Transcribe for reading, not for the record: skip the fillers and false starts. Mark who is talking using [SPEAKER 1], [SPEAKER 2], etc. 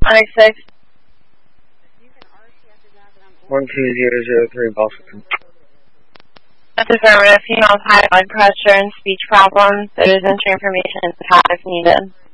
[SPEAKER 1] 186.
[SPEAKER 2] 12003 Boston.
[SPEAKER 1] That's affirmative. Female with high blood pressure and speech problems. There is entry information in the pad if needed.